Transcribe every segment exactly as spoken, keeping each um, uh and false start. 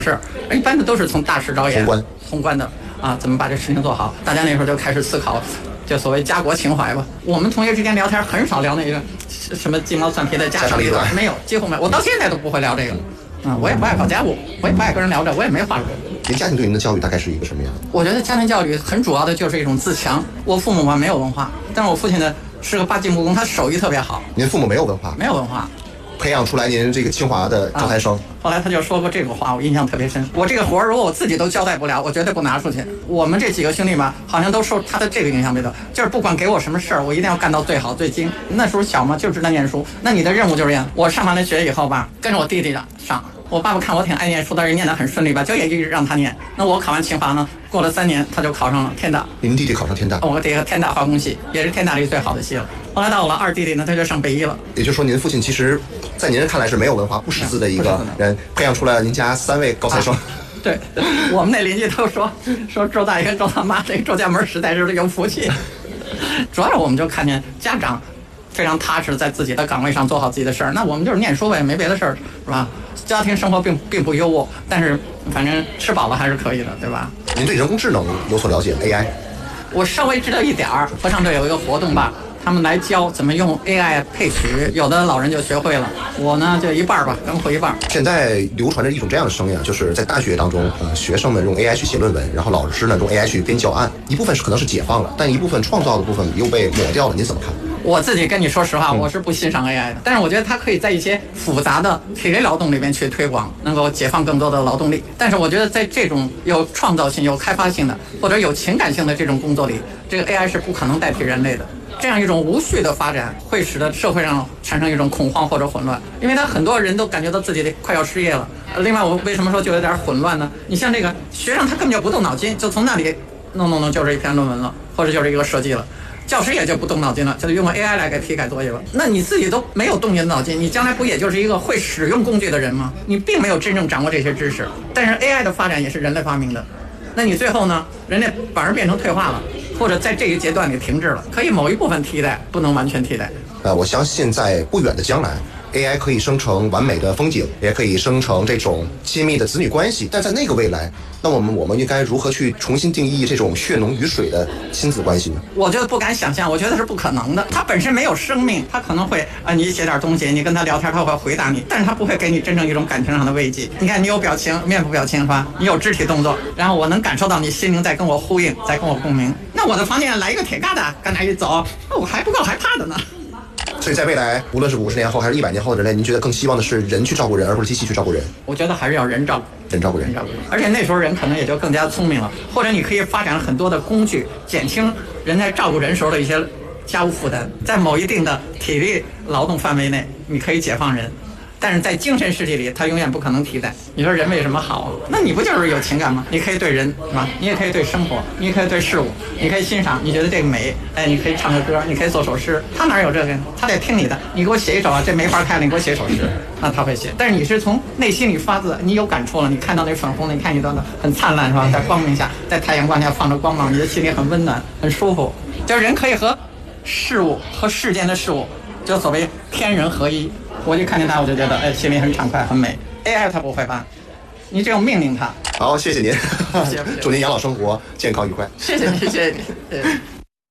是一般的都是从大事着眼， 宏观宏观的啊，怎么把这事情做好？大家那时候就开始思考，就所谓家国情怀吧。我们同学之间聊天很少聊那个什么鸡毛蒜皮的家长里短，没有，几乎没有。我到现在都不会聊这个。啊、嗯，我也不爱搞家务，我也不爱跟人聊着，我也没话说。 您家庭对您的教育大概是一个什么样的？ 我觉得家庭教育很主要的就是一种自强。我父母嘛没有文化，但是我父亲呢是个八级木工，他手艺特别好。 您父母没有文化？ 没有文化。 培养出来您这个清华的招财生、啊、 后来他就说过这个话，我印象特别深。我这个活如果我自己都交代不了，我绝对不拿出去。我们这几个兄弟嘛，好像都受他的这个影响没得，就是不管给我什么事儿，我一定要干到最好最精。那时候小嘛，就知道念书。那你的任务就是这样。我上完了学以后吧，跟着我弟弟上。我爸爸看我挺爱念书，但是念得很顺利吧，就也一直让他念。那我考完清华呢，过了三年他就考上了天大。 您弟弟考上天大？ 我弟弟天大化工系，也是天大里最好的系了。后来到了二弟弟呢，他就上北医了。 也就是说，您父亲其实，在您看来是没有文化、不识字的一个人，培养出来了您家三位高材生。啊、 对，我们那邻居都说说周大爷跟周大妈这个周家门实在是有福气。主要我们就看见家长非常踏实，在自己的岗位上做好自己的事儿。那我们就是念书呗，没别的事儿，是吧？家庭生活并并不优渥，但是反正吃饱了还是可以的，对吧？ 您对人工智能有所了解 ？A I？ 我稍微知道一点儿。合唱队有一个活动吧，他们来教怎么用 A I 配曲，有的老人就学会了。我呢就一半吧，刚会一半。 现在流传着一种这样的声音，就是在大学当中，呃，学生们用 A I 去写论文，然后老师呢用 A I 去编教案。一部分是可能是解放了，但一部分创造的部分又被抹掉了。您怎么看？ 我自己跟你说实话，我是不欣赏 A I 的，但是我觉得它可以在一些复杂的体力劳动里面去推广，能够解放更多的劳动力。但是我觉得在这种有创造性、有开发性的或者有情感性的这种工作里，这个 A I 是不可能代替人类的。这样一种无序的发展会使得社会上产生一种恐慌或者混乱，因为他很多人都感觉到自己快要失业了。另外，我为什么说就有点混乱呢？你像这个学生，他根本就不动脑筋，就从那里弄弄弄就是一篇论文了，或者就是一个设计了。教师也就不动脑筋了，就用 A I 来给批改作业了。那你自己都没有动你的脑筋，你将来不也就是一个会使用工具的人吗？你并没有真正掌握这些知识。但是 A I 的发展也是人类发明的，那你最后呢，人类反而变成退化了，或者在这一阶段里停滞了，可以某一部分替代，不能完全替代。 呃，我相信在不远的将来，A I 可以生成完美的风景，也可以生成这种亲密的子女关系。但在那个未来，那我们我们应该如何去重新定义这种血浓于水的亲子关系呢？ 我觉得不敢想象，我觉得是不可能的。它本身没有生命，它可能会啊，你写点东西，你跟他聊天，他会回答你，但是他不会给你真正一种感情上的慰藉。你看，你有表情，面部表情是吧？你有肢体动作，然后我能感受到你心灵在跟我呼应，在跟我共鸣。那我的房间来一个铁疙瘩，跟那一走，那我还不够害怕的呢。 所以在未来，无论是五十年后还是一百年后的人类，您觉得更希望的是人去照顾人，而不是机器去照顾人？ 我觉得还是要人照顾人，照顾人， 人照顾人。而且那时候人可能也就更加聪明了，或者你可以发展很多的工具，减轻人在照顾人时候的一些家务负担。在某一定的体力劳动范围内，你可以解放人。但是在精神世界里，它永远不可能替代。你说人为什么好？那你不就是有情感吗？你可以对人，是吧？你也可以对生活，你也可以对事物，你可以欣赏，你觉得这个美，哎，你可以唱个歌，你可以做首诗。他哪有这个？他得听你的。你给我写一首啊，这梅花开了，你给我写首诗，那他会写。但是你是从内心里发自，你有感触了，你看到那粉红的，你看你到的很灿烂，是吧？在光明下，在太阳光下放着光芒，你的心里很温暖，很舒服。就是人可以和事物和世间的事物，就所谓天人合一。我就看见他，我就觉得，哎，心里很畅快，很美。A I 他不会吧？你只有命令他。 好，谢谢您， 谢谢祝您养老生活健康愉快。 谢谢你，谢谢你。谢谢你。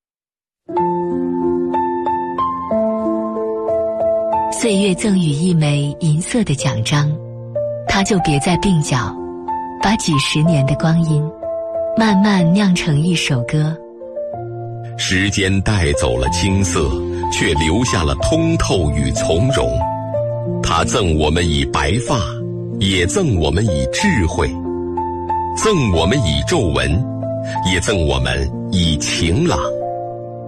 岁月赠予一枚银色的奖章，它就别在鬓角，把几十年的光阴慢慢酿成一首歌。 时间带走了青涩，却留下了通透与从容。它赠我们以白发，也赠我们以智慧，赠我们以皱纹，也赠我们以晴朗。